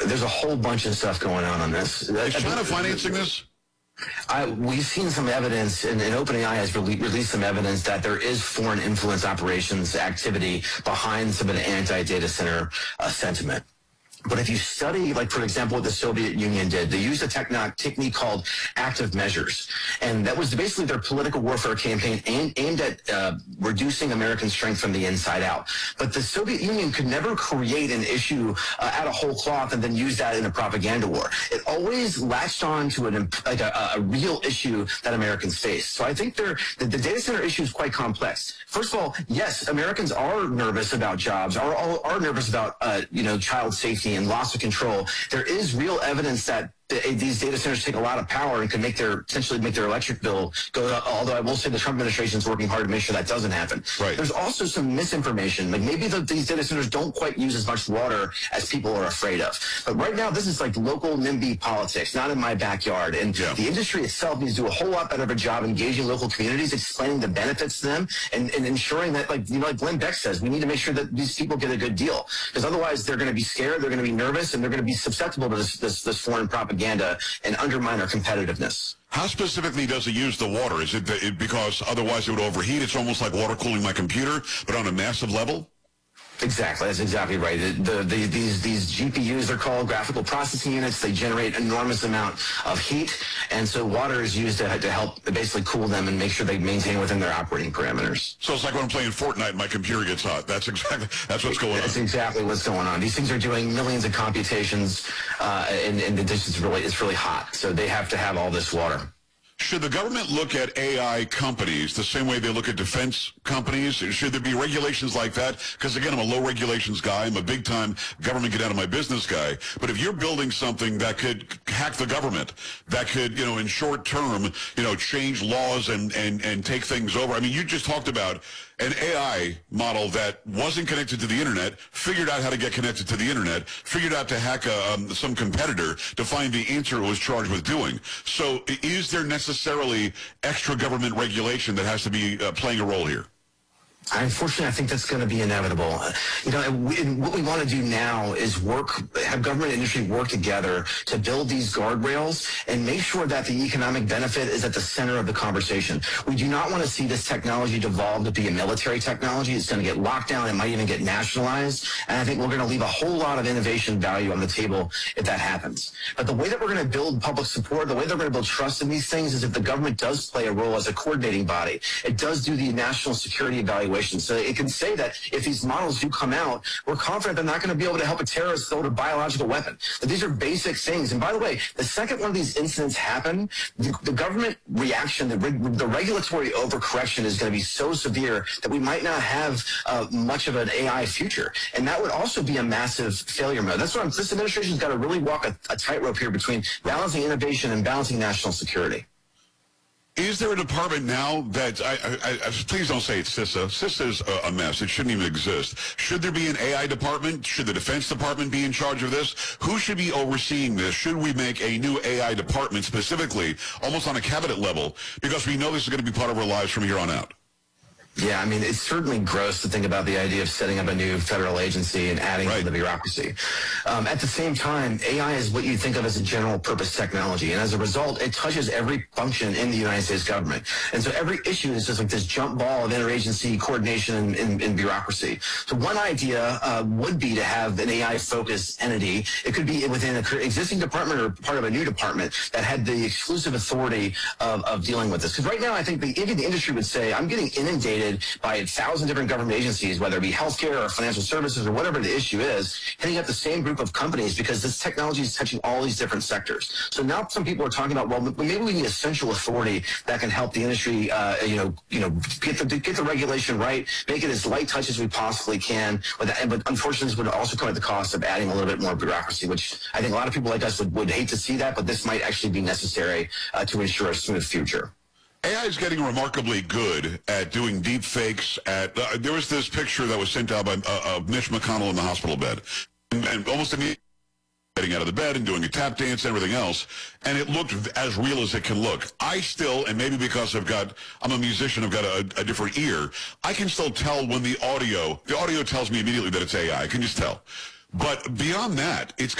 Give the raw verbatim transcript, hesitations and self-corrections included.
There's a whole bunch of stuff going on on this. Is China financing this? I, we've seen some evidence, and, and OpenAI has rele- released some evidence that there is foreign influence operations activity behind some of the anti-data center uh, sentiment. But if you study, like, for example, what the Soviet Union did, they used a technique, technique called active measures. And that was basically their political warfare campaign aimed, aimed at uh, reducing American strength from the inside out. But the Soviet Union could never create an issue uh, out of whole cloth and then use that in a propaganda war. It always latched on to an, like a, a real issue that Americans face. So I think they're, the, the data center issue is quite complex. First of all, yes, Americans are nervous about jobs, are, are, are nervous about, uh, you know, child safety and loss of control. There is real evidence that these data centers take a lot of power and can make their potentially make their electric bill go up, although I will say the Trump administration is working hard to make sure that doesn't happen. Right. There's also some misinformation. Like maybe the, these data centers don't quite use as much water as people are afraid of. But right now, this is like local NIMBY politics, not in my backyard. And yeah. the industry itself needs to do a whole lot better of a job engaging local communities, explaining the benefits to them, and, and ensuring that, like, you know, like Glenn Beck says, we need to make sure that these people get a good deal. Because otherwise, they're going to be scared, they're going to be nervous, and they're going to be susceptible to this, this, this foreign propaganda and undermine our competitiveness. How specifically does it use the water? Is it, the, it because otherwise it would overheat? It's almost like water cooling my computer, but on a massive level? Exactly, that's exactly right. The, the, the, these these G P Us are called graphical processing units. They generate enormous amount of heat, and so water is used to, to help basically cool them and make sure they maintain within their operating parameters. So it's like when I'm playing Fortnite, my computer gets hot. That's exactly that's what's going on. That's exactly what's going on. These things are doing millions of computations, uh, and, and the dish is really it's really hot. So they have to have all this water. Should the government look at A I companies the same way they look at defense companies? Should there be regulations like that? Because, again, I'm a low regulations guy. I'm a big-time government get out of my business guy. But if you're building something that could hack the government, that could, you know, in short term, you know, change laws and, and, and take things over. I mean, you just talked about an A I model that wasn't connected to the Internet, figured out how to get connected to the Internet, figured out to hack a, um, some competitor to find the answer it was charged with doing. So is there necessarily extra government regulation that has to be uh, playing a role here? Unfortunately, I think that's going to be inevitable. Uh, you know, and we, and what we want to do now is work, have government and industry work together to build these guardrails and make sure that the economic benefit is at the center of the conversation. We do not want to see this technology devolve to be a military technology. It's going to get locked down. It might even get nationalized. And I think we're going to leave a whole lot of innovation value on the table if that happens. But the way that we're going to build public support, the way that we're going to build trust in these things is if the government does play a role as a coordinating body. It does do the national security evaluation. So it can say that if these models do come out, we're confident they're not going to be able to help a terrorist build a biological weapon. But these are basic things. And by the way, the second one of these incidents happen, the, the government reaction, the, the regulatory overcorrection is going to be so severe that we might not have uh, much of an A I future. And that would also be a massive failure mode. That's what I'm, this administration's got to really walk a, a tightrope here between balancing innovation and balancing national security. Is there a department now that, I, I, I please don't say it's CISA. CISA is a, a mess. It shouldn't even exist. Should there be an A I department? Should the Defense Department be in charge of this? Who should be overseeing this? Should we make a new A I department specifically, almost on a cabinet level? Because we know this is going to be part of our lives from here on out. Yeah, I mean, it's certainly gross to think about the idea of setting up a new federal agency and adding right. to the bureaucracy. Um, at the same time, A I is what you think of as a general purpose technology. And as a result, it touches every function in the United States government. And so every issue is just like this jump ball of interagency coordination and, and, and bureaucracy. So one idea uh, would be to have an A I-focused entity. It could be within an existing department or part of a new department that had the exclusive authority of, of dealing with this. Because right now, I think the, even the industry would say, I'm getting inundated by a thousand different government agencies, whether it be healthcare or financial services or whatever the issue is, hitting up the same group of companies because this technology is touching all these different sectors. So now some people are talking about, well, maybe we need a central authority that can help the industry, uh, you know, you know, get the get the regulation right, make it as light touch as we possibly can. But, but unfortunately, this would also come at the cost of adding a little bit more bureaucracy, which I think a lot of people like us would, would hate to see that, but this might actually be necessary uh, to ensure a smooth future. A I is getting remarkably good at doing deep fakes. At uh, there was this picture that was sent out by uh, uh, Mitch McConnell in the hospital bed, and, and almost immediately getting out of the bed and doing a tap dance and everything else, and it looked as real as it can look. I still, and maybe because I've got, I'm a musician, I've got a, a different ear, I can still tell when the audio, the audio tells me immediately that it's A I. I can just tell. But beyond that, it's